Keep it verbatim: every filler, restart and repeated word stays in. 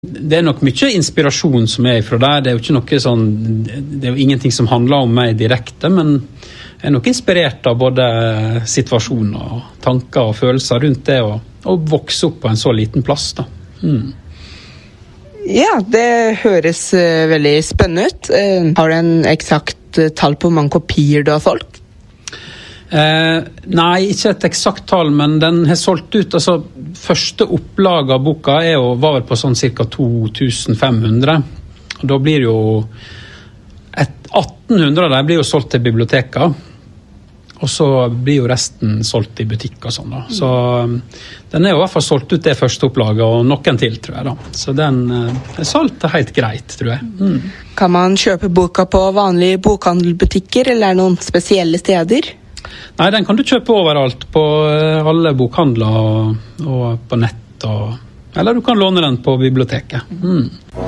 Det er nok mye inspirasjon som er ifra der. Det er jo ikke noe sånn, det er jo ingenting som handler om meg direkte, men jeg er nok inspirert av både situasjoner, tanker og følelser rundt det, og, og vokse opp på en så liten plass da. Mm. Ja, det høres uh, veldig spennende ut. Uh, har du en eksakt uh, tall på hvor mange kopier du har solgt? Eh, nei, ikke et eksakt tall, men den har solgt ut, altså første opplag av boka er jo, var vel på sånn cirka to tusen fem hundre, og da blir jo et, atten hundre av dem blir jo solgt til biblioteket, og så blir jo resten solgt i butikk og sånn da, så den er jo i hvert fall solgt ut det første opplaget, og noen til tror jeg da, så den er solgt helt greit, tror jeg. Mm. Kan man kjøpe boka på vanlige bokhandelbutikker, eller er det noen spesielle steder? Nei, den kan du kjøpe overalt, på alle bokhandler og, og på nett, og, eller du kan låne den på biblioteket. Mm.